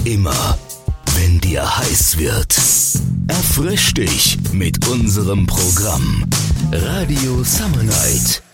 immer, wenn dir heiß wird. Erfrisch dich mit unserem Programm Radio Summer Night.